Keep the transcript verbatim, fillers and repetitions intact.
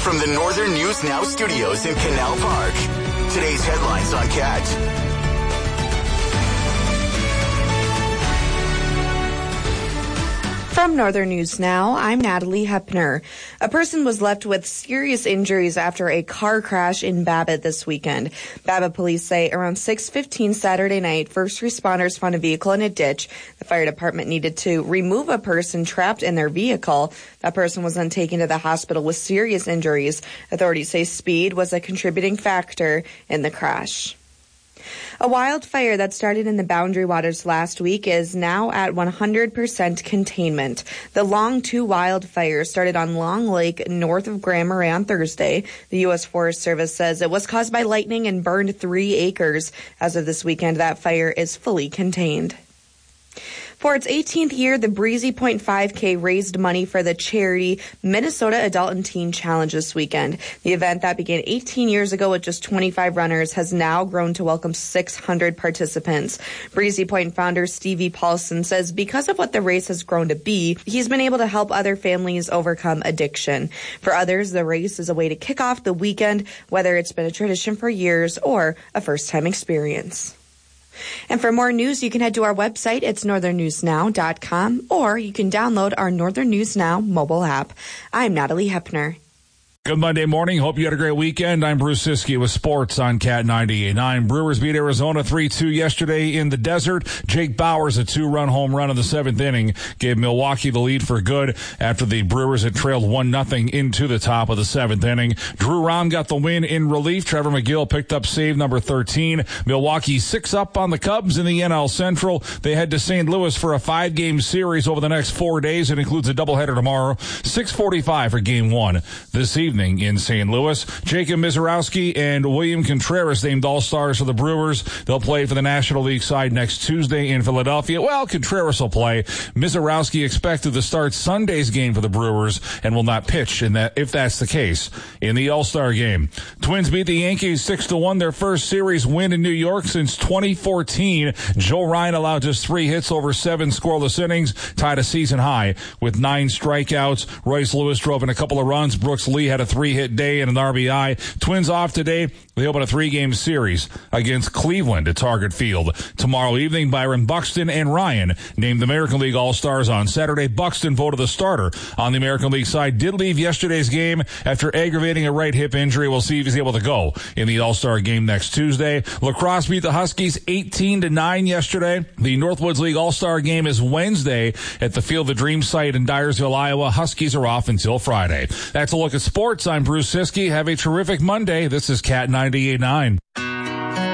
from the Northern News Now studios in Canal Park. Today's headlines on Cat. From Northern News Now, I'm Natalie Hepner. A person was left with serious injuries after a car crash in Babbitt this weekend. Babbitt police say around six fifteen Saturday night, first responders found a vehicle in a ditch. The fire department needed to remove a person trapped in their vehicle. That person was then taken to the hospital with serious injuries. Authorities say speed was a contributing factor in the crash. A wildfire that started in the Boundary Waters last week is now at one hundred percent containment. The Long two wildfire started on Long Lake north of Grand Marais on Thursday. The U S Forest Service says it was caused by lightning and burned three acres. As of this weekend, that fire is fully contained. For its eighteenth year, the Breezy Point five K raised money for the charity Minnesota Adult and Teen Challenge this weekend. The event that began eighteen years ago with just twenty-five runners has now grown to welcome six hundred participants. Breezy Point founder Stevie Paulson says because of what the race has grown to be, he's been able to help other families overcome addiction. For others, the race is a way to kick off the weekend, whether it's been a tradition for years or a first-time experience. And for more news, you can head to our website. It's northern news now dot com, or you can download our Northern News Now mobile app. I'm Natalie Hepner. Good Monday morning. Hope you had a great weekend. I'm Bruce Siskey with sports on Cat ninety-eight point nine. Brewers beat Arizona three two yesterday in the desert. Jake Bauers, a two-run home run in the seventh inning, gave Milwaukee the lead for good after the Brewers had trailed one nothing into the top of the seventh inning. Drew Rahm got the win in relief. Trevor McGill picked up save number thirteen. Milwaukee six up on the Cubs in the N L Central. They head to Saint Louis for a five-game series over the next four days. It includes a doubleheader tomorrow, six forty-five for game one this evening in Saint Louis. Jacob Mizorowski and William Contreras named All-Stars for the Brewers. They'll play for the National League side next Tuesday in Philadelphia. Well, Contreras will play. Mizorowski expected to start Sunday's game for the Brewers and will not pitch in that, if that's the case, in the All-Star game. Twins beat the Yankees six to one, their first series win in New York since twenty fourteen. Joe Ryan allowed just three hits over seven scoreless innings, tied a season high with nine strikeouts. Royce Lewis drove in a couple of runs. Brooks Lee had a three-hit day and an R B I. Twins off today. They open a three-game series against Cleveland at Target Field. Tomorrow evening, Byron Buxton and Ryan named the American League All-Stars on Saturday. Buxton voted the starter on the American League side. Did leave yesterday's game after aggravating a right hip injury. We'll see if he's able to go in the All-Star game next Tuesday. Lacrosse beat the Huskies eighteen to nine yesterday. The Northwoods League All-Star game is Wednesday at the Field of Dreams site in Dyersville, Iowa. Huskies are off until Friday. That's a look at sports. I'm Bruce Siskey. Have a terrific Monday. This is Cat ninety-eight point nine.